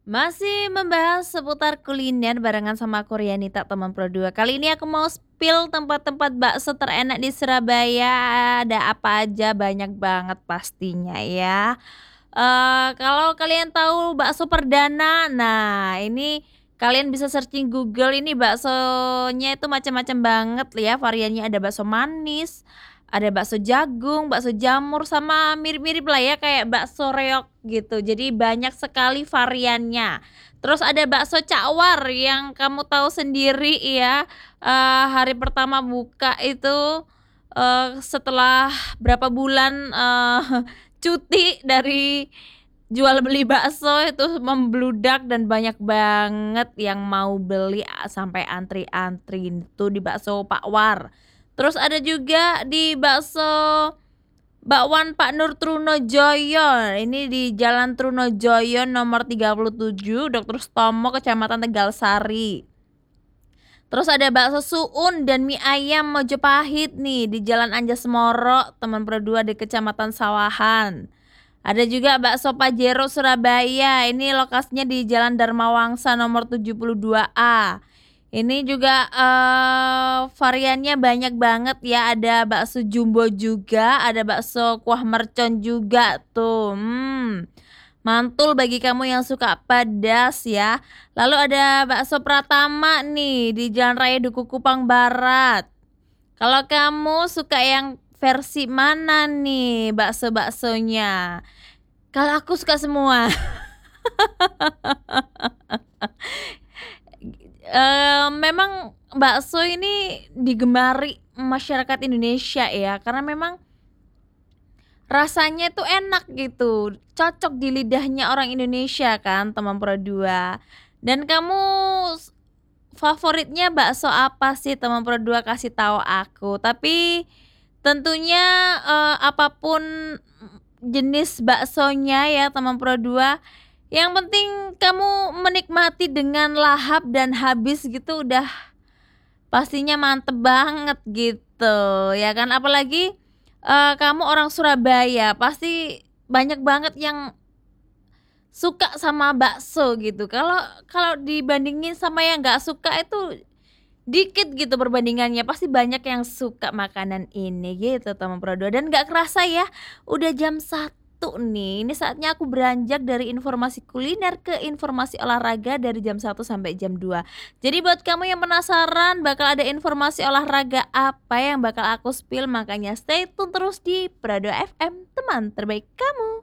Masih membahas seputar kuliner barengan sama aku Rianita teman Pro 2. Kali ini aku mau spill tempat-tempat bakso terenak di Surabaya. Ada apa aja, banyak banget pastinya ya. Kalau kalian tahu bakso perdana, nah ini kalian bisa searching Google, ini baksonya itu macam-macam banget ya variannya, ada bakso manis, ada bakso jagung, bakso jamur, sama mirip-mirip lah ya kayak bakso reog gitu. Jadi banyak sekali variannya. Terus ada bakso cawar yang kamu tahu sendiri ya, hari pertama buka itu, setelah berapa bulan, cuti dari jual beli bakso itu membludak dan banyak banget yang mau beli, sampai antri-antri itu di bakso Pak War. Terus ada juga di bakso Bakwan Pak Nur Trunojoyo, ini di Jalan Trunojoyo nomor 37, Dr. Sutomo, Kecamatan Tegalsari. Terus ada bakso suun dan mie ayam Mojopahit nih di Jalan Anjasmoro, Teman Pro 2 di Kecamatan Sawahan. Ada juga bakso Pajero Surabaya, ini lokasinya di Jalan Dharmawangsa nomor 72A. Ini juga, variannya banyak banget ya, ada bakso jumbo juga, ada bakso kuah mercon juga tuh, mantul bagi kamu yang suka pedas ya. Lalu ada bakso Pratama nih di Jalan Raya Duku Kupang Barat. Kalau kamu suka yang versi mana nih bakso-baksonya? Kalau aku suka semua. Memang bakso ini digemari masyarakat Indonesia ya, karena memang rasanya tuh enak gitu, cocok di lidahnya orang Indonesia kan, teman Pro 2. Dan kamu favoritnya bakso apa sih, teman Pro 2, kasih tahu aku. Tapi tentunya, apapun jenis baksonya ya teman Pro 2, yang penting kamu menikmati dengan lahap dan habis gitu udah pastinya mantep banget gitu ya kan. Apalagi, kamu orang Surabaya pasti banyak banget yang suka sama bakso gitu. Kalau kalau dibandingin sama yang nggak suka itu dikit gitu perbandingannya, pasti banyak yang suka makanan ini gitu teman Pro 2. Dan nggak kerasa ya, udah jam 1 nih, ini saatnya aku beranjak dari informasi kuliner ke informasi olahraga dari jam 1 sampai jam 2. Jadi buat kamu yang penasaran bakal ada informasi olahraga apa yang bakal aku spill, makanya stay tune terus di Pro 2 FM, teman terbaik kamu.